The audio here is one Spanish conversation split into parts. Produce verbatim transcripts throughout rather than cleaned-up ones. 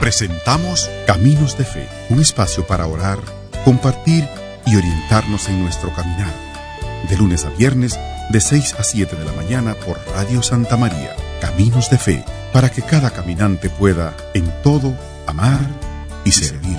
Presentamos Caminos de Fe, un espacio para orar, compartir y orientarnos en nuestro caminar. De lunes a viernes, de seis a siete de la mañana por Radio Santa María. Caminos de Fe, para que cada caminante pueda, en todo, amar y servir.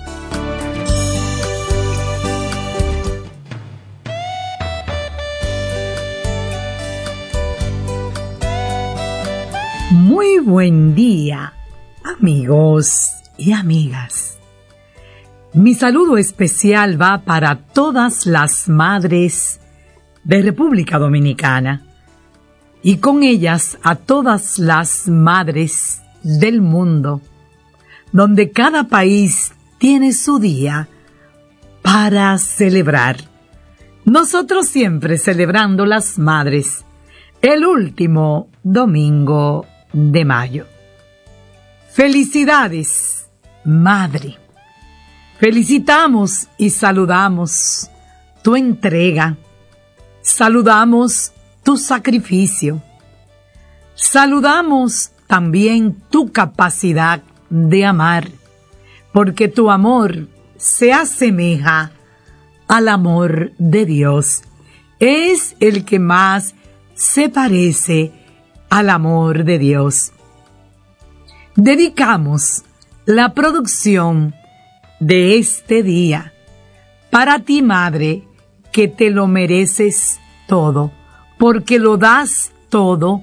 Muy buen día, amigos y amigas. Mi saludo especial va para todas las madres de República Dominicana y con ellas a todas las madres del mundo, donde cada país tiene su día para celebrar. Nosotros siempre celebrando las madres el último domingo de mayo. Felicidades, madre. Felicitamos y saludamos tu entrega. Saludamos tu sacrificio. Saludamos también tu capacidad de amar, porque tu amor se asemeja al amor de Dios. Es el que más se parece al amor de Dios. Dedicamos la producción de este día para ti, madre, que te lo mereces todo, porque lo das todo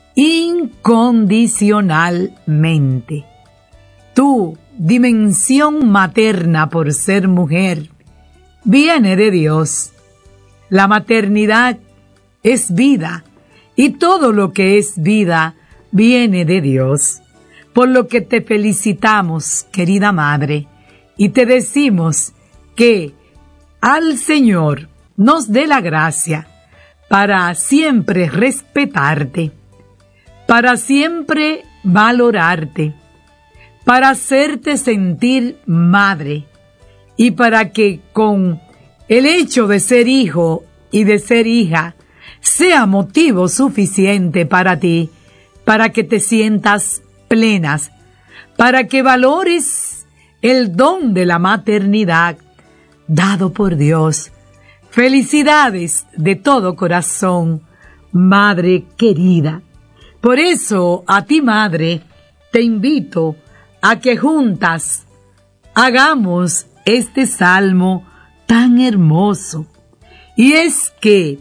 incondicionalmente. Tu dimensión materna por ser mujer viene de Dios. La maternidad es vida y todo lo que es vida viene de Dios. Por lo que te felicitamos, querida madre, y te decimos que al Señor nos dé la gracia para siempre respetarte, para siempre valorarte, para hacerte sentir madre y para que con el hecho de ser hijo y de ser hija sea motivo suficiente para ti, para que te sientas plenas, para que valores el don de la maternidad dado por Dios. Felicidades de todo corazón, madre querida. Por eso, a ti, madre, te invito a que juntas hagamos este salmo tan hermoso. Y es que,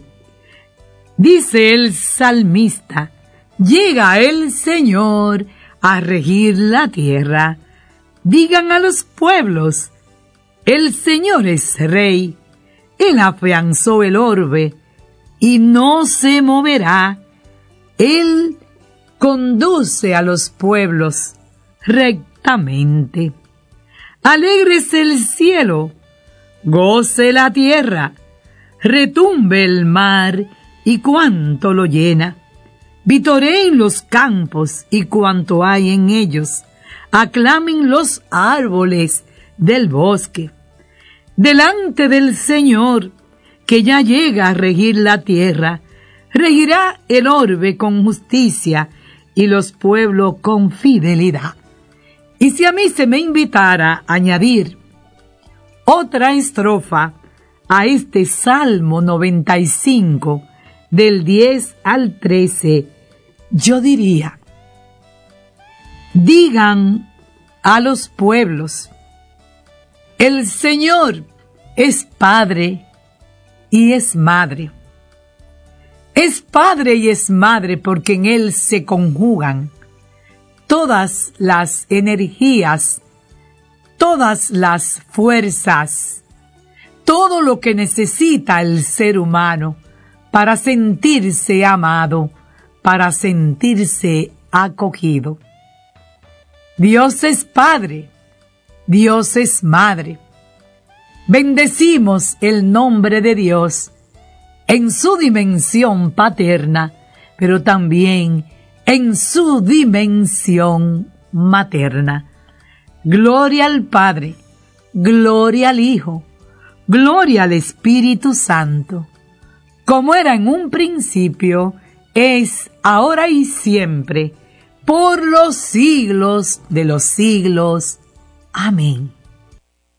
dice el salmista, llega el Señor a regir la tierra. Digan a los pueblos, el Señor es rey. Él afianzó el orbe y no se moverá. Él conduce a los pueblos rectamente. Alégrese el cielo, goce la tierra, retumbe el mar y cuanto lo llena. Vitoreen los campos y cuanto hay en ellos. Aclamen los árboles del bosque. Delante del Señor, que ya llega a regir la tierra, regirá el orbe con justicia y los pueblos con fidelidad. Y si a mí se me invitara a añadir otra estrofa a este Salmo noventa y cinco, del diez al trece, yo diría, digan a los pueblos, el Señor es Padre y es Madre. Es Padre y es Madre porque en Él se conjugan todas las energías, todas las fuerzas, todo lo que necesita el ser humano para sentirse amado, para sentirse acogido. Dios es Padre, Dios es Madre. Bendecimos el nombre de Dios en su dimensión paterna, pero también en su dimensión materna. Gloria al Padre, gloria al Hijo, gloria al Espíritu Santo, como era en un principio, es ahora y siempre, por los siglos de los siglos. Amén.